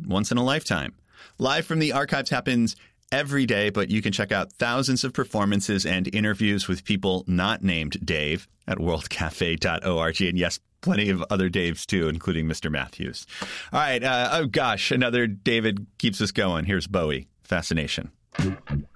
once in a lifetime. Live from the archives happens every day, but you can check out thousands of performances and interviews with people not named Dave at worldcafe.org. And yes, plenty of other Daves, too, including Mr. Matthews. All right. Oh, gosh. Another David keeps us going. Here's Bowie. Fascination.